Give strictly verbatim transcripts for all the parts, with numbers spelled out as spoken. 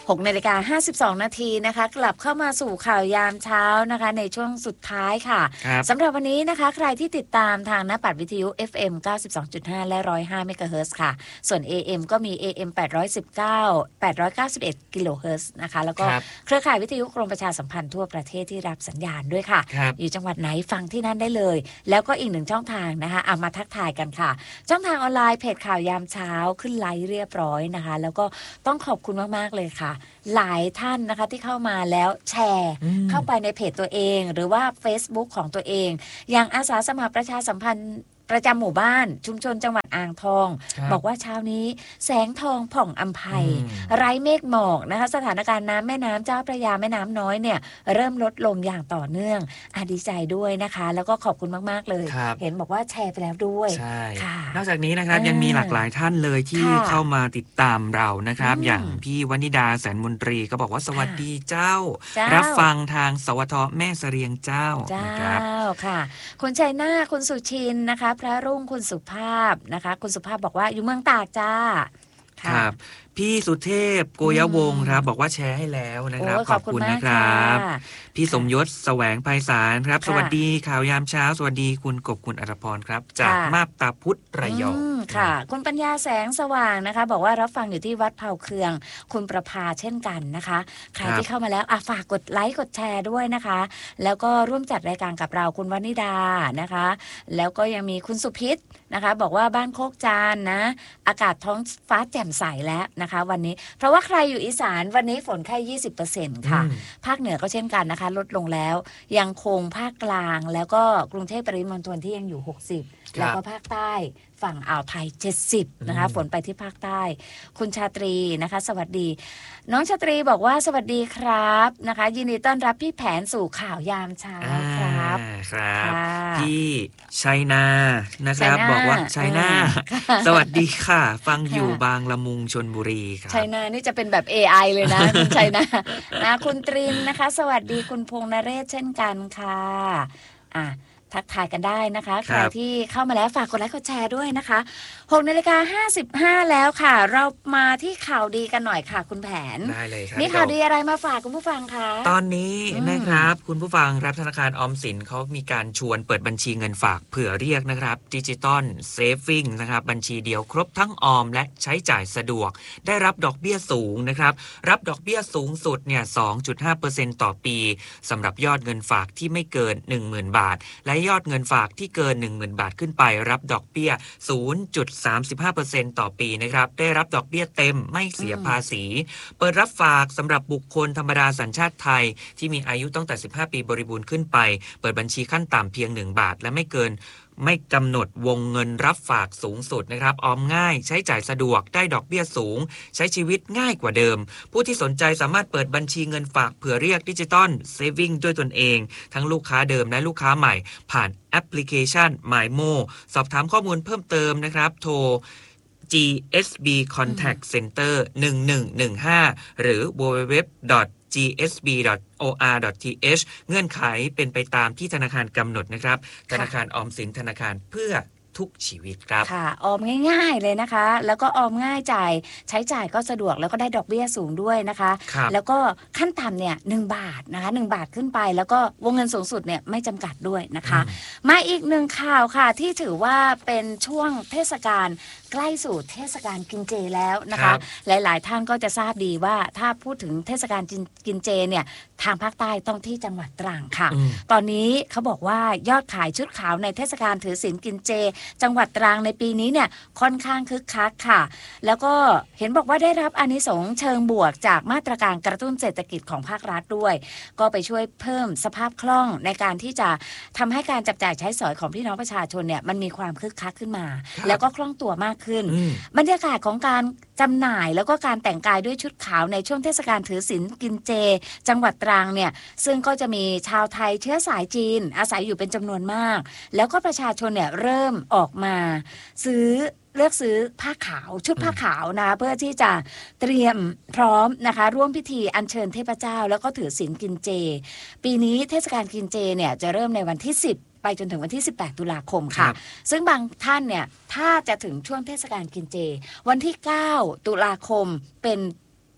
หกนาฬิกาห้าสิบสองนาทีนะคะกลับเข้ามาสู่ข่าวยามเช้านะคะในช่วงสุดท้ายค่ะสำหรับวันนี้นะคะใครที่ติดตามทางหน้าปัดวิทยุ เอฟ เอ็ม เก้าสิบสองจุดห้า และ หนึ่งร้อยห้า เมกะเฮิรตซ์ค่ะส่วน เอ เอ็ม ก็มี เอ เอ็ม แปดร้อยสิบเก้า แปดร้อยเก้าสิบเอ็ด กิโลเฮิรตซ์นะคะแล้วก็เครือข่ายวิทยุกรมประชาสัมพันธ์ทั่วประเทศที่รับสัญญาณด้วยค่ะอยู่จังหวัดไหนฟังที่นั่นได้เลยแล้วก็อีกหนึ่งช่องทางนะคะเอามาทักทายกันค่ะช่องทางออนไลน์เพจข่าวยามเช้าขึ้นไลฟ์เรียบร้อยนะคะแล้วก็ต้องขอบคุณมากๆเลยค่ะหลายท่านนะคะที่เข้ามาแล้วแชร์เข้าไปในเพจตัวเองหรือว่า Facebook ของตัวเองอย่างอาสาสมัครประชาสัมพันธ์ประจำหมู่บ้านชุมชนจังหวัดอ่างทองบอกว่าเช้านี้แสงทองผ่องอำไพไร้เมฆหมอกนะคะสถานการณ์น้ำแม่น้ำเจ้าพระยาแม่น้ำน้อยเนี่ยเริ่มลดลงอย่างต่อเนื่องอ่ะดีใจด้วยนะคะแล้วก็ขอบคุณมากๆเลยเห็นบอกว่าแชร์ไปแล้วด้วยใช่นอกจากนี้นะครับยังมีหลากหลายท่านเลยที่เข้ามาติดตามเรานะครับอย่างพี่วนิดาแสนมนตรีก็บอกว่าสวัสดีเจ้ารับฟังทางสวทแม่เสรียงเจ้าเจ้าค่ะคุณชัยนาคุณสุชินนะคะพระรุ่งคุณสุภาพนะคะคุณสุภาพบอกว่าอยู่เมืองตากจ้าครับพี่สุเทพโกยวงศ์ครับบอกว่าแชร์ให้แล้วนะครับขอบคุณนะครับพี่สมยศแสวงไพศาลครับสวัสดีข่าวยามเช้าสวัสดีคุณกบคุณอัฏพรครับจากมาบตาพุธระยองค่ะคุณปัญญาแสงสว่างนะคะบอกว่ารับฟังอยู่ที่วัดเผาเคืองคุณประภาเช่นกันนะคะใครที่เข้ามาแล้วอ่ะฝากกดไลค์กดแชร์ด้วยนะคะแล้วก็ร่วมจัดรายการกับเราคุณวนิดานะคะแล้วก็ยังมีคุณสุพิษนะคะบอกว่าบ้านโคกจานนะอากาศท้องฟ้าแจ่มใสแล้วนะคะวันนี้เพราะว่าใครอยู่อีสานวันนี้ฝนแค่ ยี่สิบเปอร์เซ็นต์ ค่ะภาคเหนือก็เช่นกันนะคะลดลงแล้วยังคงภาคกลางแล้วก็กรุงเทพปริมณฑลที่ยังอยู่หกสิบแล้วก็ภาคใต้ฝั่งอ่าวไทยเจ็ดสิบนะคะฝนไปที่ภาคใต้คุณชาตรีนะคะสวัสดีน้องชาตรีบอกว่าสวัสดีครับนะคะยินดีต้อนรับพี่แผนสู่ข่าวยามเช้าครับครับพี่ชัยนานะครับบอกว่าชัยนาสวัสดีค่ะฟังอยู่บางละมุงชลบุรีครับชัยนานี่จะเป็นแบบ เอ ไอ เลยนะคุณชัยนานะคุณตรินนะคะสวัสดีคุณพงษ์นเรศเช่นกันค่ะอ่ะทักทายกันได้นะคะใครที่เข้ามาแล้วฝากกดไลค์กดแชร์ด้วยนะคะหกนาฬิกาห้าสิบห้าแล้วค่ะเรามาที่ข่าวดีกันหน่อยค่ะคุณแผนได้เลยครับมีข่าวดีอะไรมาฝากคุณผู้ฟังคะตอนนี้นะครับคุณผู้ฟังรับธนาคารออมสินเขามีการชวนเปิดบัญชีเงินฝากเผื่อเรียกนะครับดิจิตอลเซฟวิ่งนะครับบัญชีเดียวครบทั้งออมและใช้จ่ายสะดวกได้รับดอกเบี้ยสูงนะครับรับดอกเบี้ยสูงสุดเนี่ย สองจุดห้าเปอร์เซ็นต์ ต่อปีสำหรับยอดเงินฝากที่ไม่เกิน หนึ่งหมื่น บาทและยอดเงินฝากที่เกิน หนึ่งหมื่น บาทขึ้นไปรับดอกเบี้ย ศูนย์จุดสามห้าเปอร์เซ็นต์ ต่อปีนะครับได้รับดอกเบี้ยเต็มไม่เสียภาษีเปิดรับฝากสำหรับบุคคลธรรมดาสัญชาติไทยที่มีอายุตั้งแต่สิบห้าปีบริบูรณ์ขึ้นไปเปิดบัญชีขั้นต่ำเพียงหนึ่งบาทและไม่เกินไม่กำหนดวงเงินรับฝากสูงสุดนะครับออมง่ายใช้จ่ายสะดวกได้ดอกเบี้ยสูงใช้ชีวิตง่ายกว่าเดิมผู้ที่สนใจสามารถเปิดบัญชีเงินฝากเผื่อเรียกดิจิตอลเซฟวิ่งด้วยตนเองทั้งลูกค้าเดิมและลูกค้าใหม่ผ่านแอปพลิเคชัน มาย โม สอบถามข้อมูลเพิ่มเติมนะครับโทร จี เอส บี Contact Center หนึ่งหนึ่งหนึ่งห้าหรือ ดับเบิลยู ดับเบิลยู ดับเบิลยู ดอท จี เอส บี ดอท โอ อาร์ ดอท ที เอช เงื่อนไขเป็นไปตามที่ธนาคารกำหนดนะครับธนาคารออมสินธนาคารเพื่อทุกชีวิตครับค่ะออมง่ายๆเลยนะคะแล้วก็ออมง่ายจ่ายใช้จ่ายก็สะดวกแล้วก็ได้ดอกเบี้ยสูงด้วยนะคะแล้วก็ขั้นต่ำเนี่ยหนึ่งบาทนะคะหนึ่งบาทขึ้นไปแล้วก็วงเงินสูงสุดเนี่ยไม่จำกัดด้วยนะคะมาอีกหนึ่งข่าวค่ะที่ถือว่าเป็นช่วงเทศกาลใกล้สู่เทศกาลกินเจแล้วนะคะหลายๆท่านก็จะทราบดีว่าถ้าพูดถึงเทศกาลกินเจเนี่ยทางภาคใต้ต้องที่จังหวัดตรังค่ะตอนนี้เขาบอกว่ายอดขายชุดขาวในเทศกาลถือศีลกินเจจังหวัดตรังในปีนี้เนี่ยค่อนข้างคึกคักค่ะแล้วก็เห็นบอกว่าได้รับอานิสงส์เชิงบวกจากมาตรการกระตุ้นเศรษฐกิจของภาครัฐด้วยก็ไปช่วยเพิ่มสภาพคล่องในการที่จะทำให้การจับจ่ายใช้สอยของพี่น้องประชาชนเนี่ยมันมีความคึกคักขึ้นมาแล้วก็คล่องตัวมากขึ้นบรรยากาศของการจำหน่ายแล้วก็การแต่งกายด้วยชุดขาวในช่วงเทศกาลถือศีลกินเจจังหวัดตรังเนี่ยซึ่งก็จะมีชาวไทยเชื้อสายจีนอาศัยอยู่เป็นจำนวนมากแล้วก็ประชาชนเนี่ยเริ่มออกมาซื้อเลือกซื้อผ้าขาวชุดผ้าขาวนะเพื่อที่จะเตรียมพร้อมนะคะร่วมพิธีอัญเชิญเทพเจ้าแล้วก็ถือศีลกินเจปีนี้เทศกาลกินเจเนี่ยจะเริ่มในวันที่สิบไปจนถึงวันที่สิบแปดตุลาคมค่ะซึ่งบางท่านเนี่ยถ้าจะถึงช่วงเทศกาลกินเจวันที่เก้าตุลาคมเป็น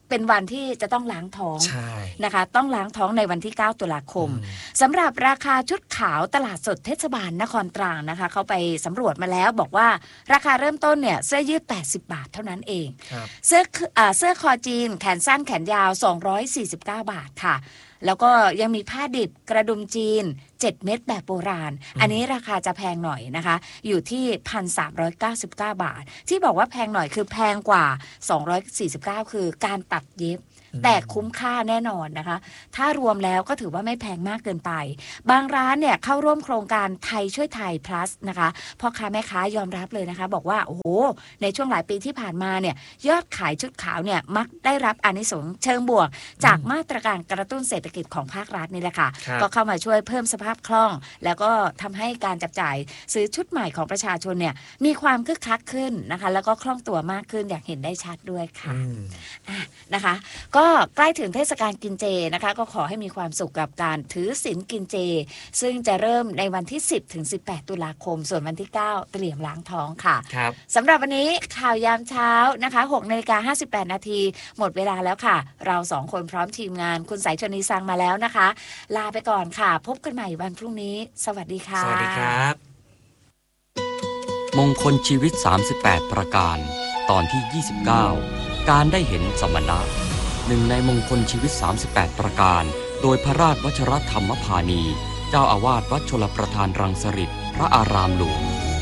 เป็นวันที่จะต้องล้างท้องใช่นะคะต้องล้างท้องในวันที่เก้าตุลาคมสำหรับราคาชุดขาวตลาดสดเทศบาลนครตรังนะคะเขาไปสำรวจมาแล้วบอกว่าราคาเริ่มต้นเนี่ยเสื้อยืดแปดสิบบาทเท่านั้นเองเสื้ออ่าเสื้อคอจีนแขนสั้นแขนยาวสองร้อยสี่สิบเก้าบาทค่ะแล้วก็ยังมีผ้าดิบกระดุมจีนเจ็ดเม็ดแบบโบราณอันนี้ราคาจะแพงหน่อยนะคะอยู่ที่ หนึ่งพันสามร้อยเก้าสิบเก้า บาทที่บอกว่าแพงหน่อยคือแพงกว่าสองร้อยสี่สิบเก้าคือการตัดเย็บแต่คุ้มค่าแน่นอนนะคะถ้ารวมแล้วก็ถือว่าไม่แพงมากเกินไปบางร้านเนี่ยเข้าร่วมโครงการไทยช่วยไทย plus นะคะพ่อค้าแม่ค้ายอมรับเลยนะคะบอกว่าโอ้โหในช่วงหลายปีที่ผ่านมาเนี่ยยอดขายชุดขาวเนี่ยมักได้รับอานิสงส์เชิงบวกจากมาตรการกระตุ้นเศรษฐกิจของภาครัฐนี่แหละค่ะก็เข้ามาช่วยเพิ่มสภาพคล่องแล้วก็ทำให้การจับจ่ายซื้อชุดใหม่ของประชาชนเนี่ยมีความคึกคักขึ้นนะคะแล้วก็คล่องตัวมากขึ้นอย่างเห็นได้ชัดด้วยค่ะนะคะก็ใกล้ถึงเทศกาลกินเจนะคะก็ขอให้มีความสุขกับการถือศีลกินเจซึ่งจะเริ่มในวันที่สิบถึงสิบแปดตุลาคมส่วนวันที่เก้าเตรียมล้างท้องค่ะครับสำหรับวันนี้ข่าวยามเช้านะคะหกนาฬิกาห้าสิบแปดนาทีหมดเวลาแล้วค่ะเราสองคนพร้อมทีมงานคุณสายชนีซังมาแล้วนะคะลาไปก่อนค่ะพบกันใหม่วันพรุ่งนี้สวัสดีค่ะสวัสดีครับมงคลชีวิตสามสิบแปดประการตอนที่ยี่สิบเก้าการได้เห็นสมณะหนึ่งในมงคลชีวิตสามสิบแปดประการโดยพระราชวชรธรรมพานีเจ้าอาวาสวัดชลประทานรังสฤษฎ์พระอารามหลวง